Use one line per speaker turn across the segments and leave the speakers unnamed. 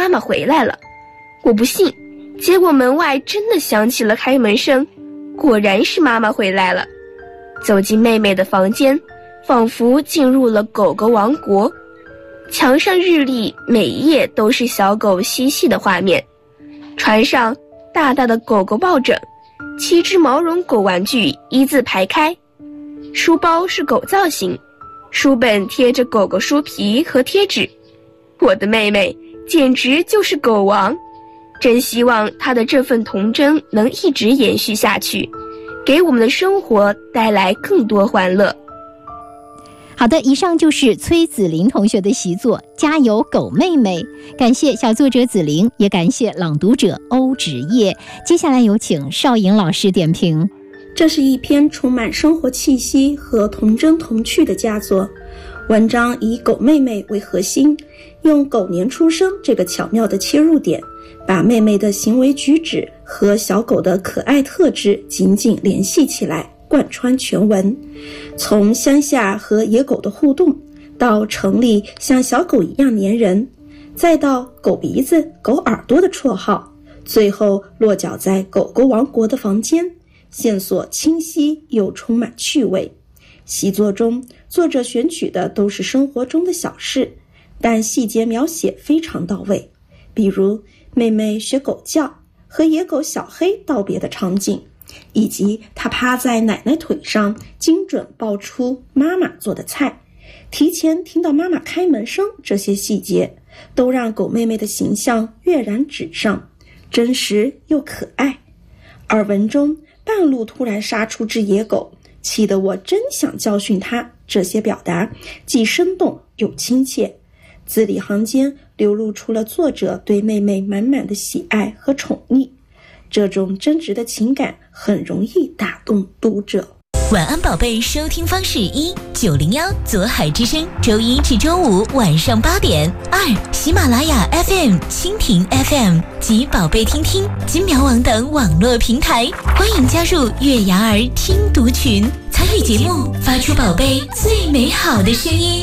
妈回来了。我不信，结果门外真的响起了开门声，果然是妈妈回来了。走进妹妹的房间，仿佛进入了狗狗王国。墙上日历每一页都是小狗嬉戏的画面，床上大大的狗狗抱枕，7只毛绒狗玩具一字排开，书包是狗造型，书本贴着狗狗书皮和贴纸。我的妹妹简直就是狗王，真希望她的这份童真能一直延续下去，给我们的生活带来更多欢乐。
好的，以上就是崔子琳同学的习作《加油狗妹妹》，感谢小作者子琳，也感谢朗读者欧芷叶。接下来有请邵颖老师点评。
这是一篇充满生活气息和童真童趣的佳作，文章以狗妹妹为核心，用狗年出生这个巧妙的切入点，把妹妹的行为举止和小狗的可爱特质紧紧联系起来，贯穿全文。从乡下和野狗的互动，到城里像小狗一样粘人，再到狗鼻子狗耳朵的绰号，最后落脚在狗狗王国的房间，线索清晰又充满趣味。习作中，作者选取的都是生活中的小事，但细节描写非常到位，比如妹妹学狗叫和野狗小黑道别的场景，以及她趴在奶奶腿上精准抱出妈妈做的菜，提前听到妈妈开门声，这些细节都让狗妹妹的形象跃然纸上，真实又可爱。而文中半路突然杀出只野狗，气得我真想教训他，这些表达既生动又亲切，字里行间流露出了作者对妹妹满满的喜爱和宠溺。这种真挚的情感很容易打动读者。
晚安宝贝收听方式：1 901左海之声，周一至周五晚上8点；2喜马拉雅 FM、蜻蜓 FM 及宝贝听听、金苗网等网络平台。欢迎加入月牙儿听读群，参与节目，发出宝贝最美好的声音。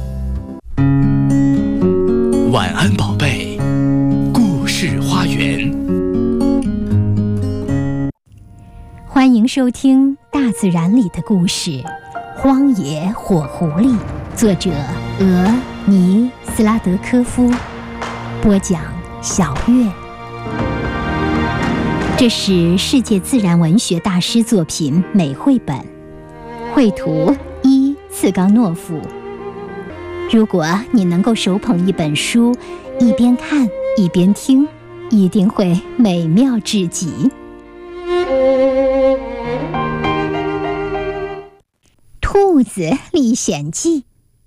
晚安宝贝，故事花园。
欢迎收听《大自然里的故事》，荒野火狐狸，作者俄尼斯拉德科夫，播讲小月。这是世界自然文学大师作品美绘本，绘图伊茨冈诺夫。如果你能够手捧一本书，一边看一边听，一定会美妙至极。兔子历险记。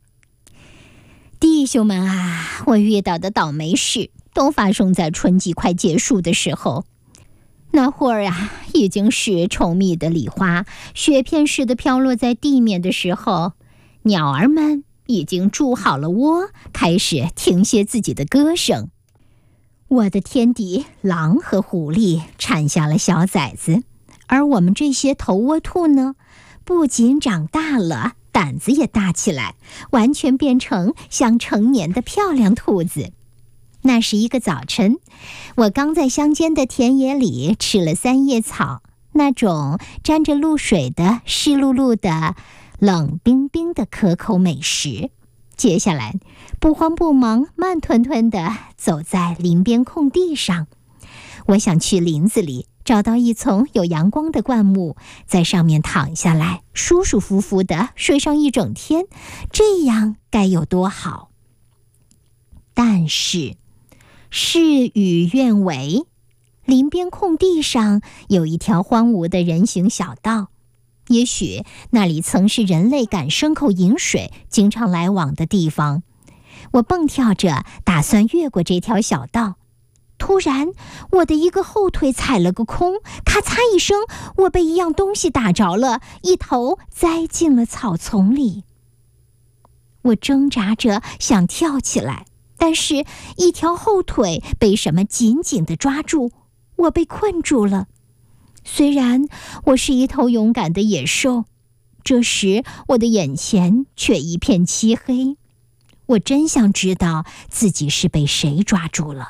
弟兄们啊，我遇到的倒霉事都发生在春季快结束的时候。那会儿啊，已经是稠密的梨花雪片似的飘落在地面的时候，鸟儿们已经筑好了窝，开始停歇自己的歌声。我的天敌狼和狐狸产下了小崽子，而我们这些头窝兔呢，不仅长大了，胆子也大起来，完全变成像成年的漂亮兔子。那是一个早晨，我刚在乡间的田野里吃了3叶草，那种沾着露水的湿漉漉的冷冰冰的可口美食。接下来不慌不忙慢吞吞地走在林边空地上，我想去林子里找到一丛有阳光的灌木，在上面躺下来，舒舒服服地睡上一整天，这样该有多好。但是事与愿违，林边空地上有一条荒芜的人行小道，也许那里曾是人类赶牲口饮水经常来往的地方。我蹦跳着打算越过这条小道，突然我的一个后腿踩了个空，咔嚓一声，我被一样东西打着了，一头栽进了草丛里。我挣扎着想跳起来，但是一条后腿被什么紧紧地抓住，我被困住了。虽然我是一头勇敢的野兽，这时我的眼前却一片漆黑。我真想知道自己是被谁抓住了。